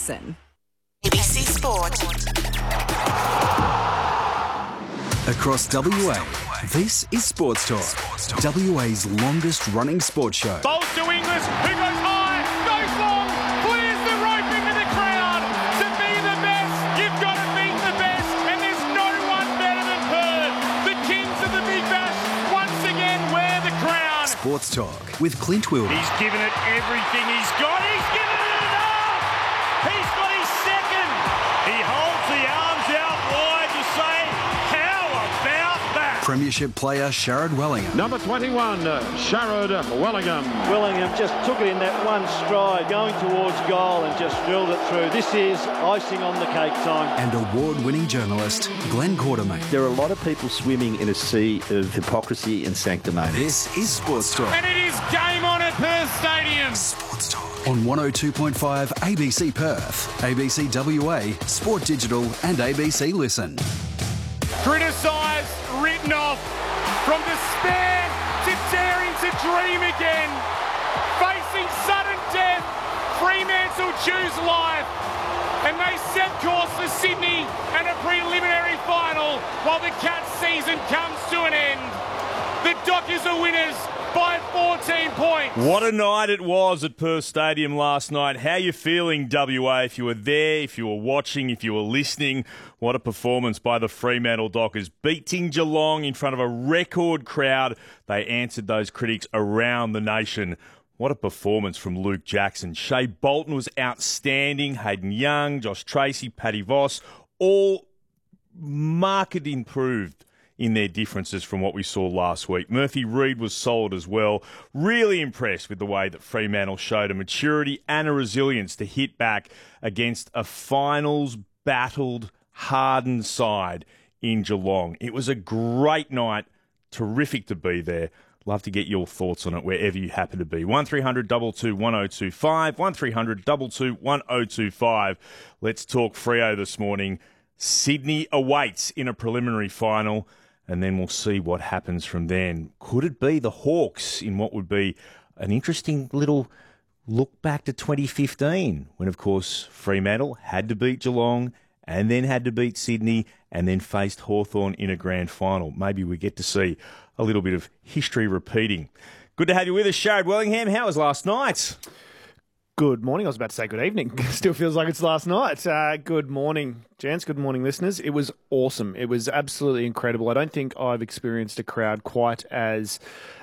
listen. ABC Sport. Across WA, this is Sports Talk. WA's longest running sports show. Bowls to Inglis, who goes high, goes long, clears the rope into the crowd. To be the best, you've got to beat the best, and there's no one better than Perth. The kings of the Big Bash once again wear the crown. Sports Talk with Clint Wilder. He's given it everything he's got. He's given it enough. He's got his second. He holds the arms out wide to say, how about that? Premiership player Sharrod Wellingham. Number 21, Sharrod Wellingham. Wellingham just took it in that one stride, going towards goal and just drilled it through. This is icing on the cake time. And award-winning journalist Glenn Quartermain. There are a lot of people swimming in a sea of hypocrisy and sanctimony. This is Sports Talk. And it is game on at Perth Stadium. Sports Talk on 102.5 ABC Perth, ABC WA, Sport Digital and ABC Listen. Criticised, written off, from despair to daring to dream again. Facing sudden death, Fremantle choose life. And they set course for Sydney and a preliminary final while the Cats season comes to an end. The Dockers are winners by 14 points. What a night it was at Perth Stadium last night. How you feeling, WA? If you were there, if you were watching, if you were listening, what a performance by the Fremantle Dockers. Beating Geelong in front of a record crowd. They answered those critics around the nation. What a performance from Luke Jackson. Shea Bolton was outstanding. Hayden Young, Josh Tracy, Paddy Voss, all markedly improved in their differences from what we saw last week. Murphy Reid was solid as well. Really impressed with the way that Fremantle showed a maturity and a resilience to hit back against a finals-battled, hardened side in Geelong. It was a great night. Terrific to be there. Love to get your thoughts on it wherever you happen to be. 1300 22 1025, 1300 22 1025. Let's talk Freo this morning. Sydney awaits in a preliminary final, and then we'll see what happens from then. Could it be the Hawks in what would be an interesting little look back to 2015, when, of course, Fremantle had to beat Geelong and then had to beat Sydney and then faced Hawthorn in a grand final? Maybe we get to see a little bit of history repeating. Good to have you with us, Sharrod Wellingham. How was last night? Good morning. I was about to say good evening. Still feels like it's last night. Good morning, gents. Good morning, listeners. It was awesome. It was absolutely incredible. I don't think I've experienced a crowd quite as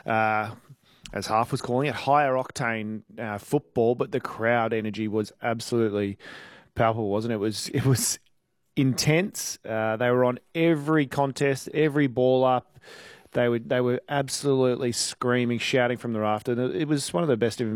Half was calling it, higher octane football, but the crowd energy was absolutely palpable, wasn't it? It was intense. They were on every contest, every ball up. They were absolutely screaming, shouting from the rafter. It was one of the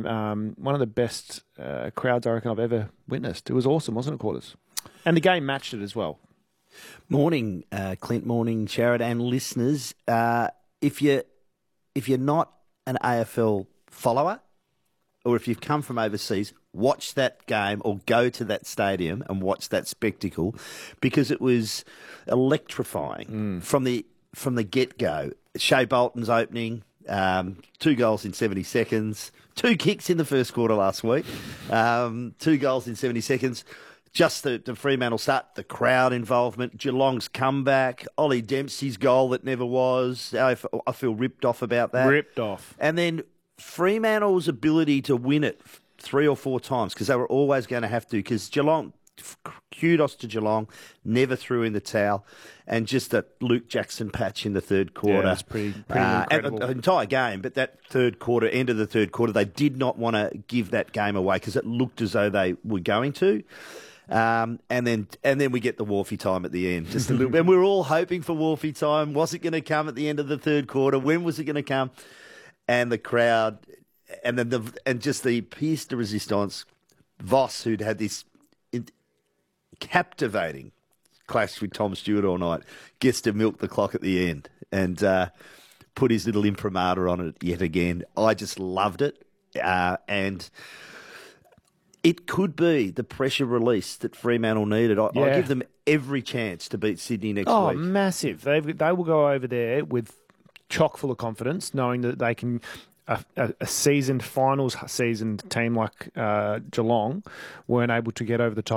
best crowds I reckon I've ever witnessed. It was awesome, wasn't it, Quarters? And the game matched it as well. Morning, Clint. Morning, Sharrod and listeners. If you're not an AFL follower, or if you've come from overseas, watch that game or go to that stadium and watch that spectacle, because it was electrifying from the get-go. Shea Bolton's opening, 2 goals in 70 seconds, 2 kicks in the first quarter last week, 2 goals in 70 seconds. Just the Fremantle start, the crowd involvement, Geelong's comeback, Ollie Dempsey's goal that never was. I feel ripped off about that. Ripped off. And then Fremantle's ability to win it 3 or 4 times, because they were always going to have to, because Geelong, kudos to Geelong, never threw in the towel, and just that Luke Jackson patch in the third quarter. Yeah, that's pretty incredible. The entire game, but that third quarter, end of the third quarter, they did not want to give that game away because it looked as though they were going to. And then we get the Wharfie time at the end, just a little bit. And we were all hoping for Wharfie time. Was it going to come at the end of the third quarter? When was it going to come? And the crowd, and then just the piece de resistance, Voss, who'd had this captivating clash with Tom Stewart all night, gets to milk the clock at the end and put his little imprimatur on it yet again. I just loved it. And it could be the pressure release that Fremantle needed. I give them every chance to beat Sydney next week. Oh, massive. They will go over there with chock full of confidence, knowing that they can... A seasoned finals seasoned team like Geelong weren't able to get over the top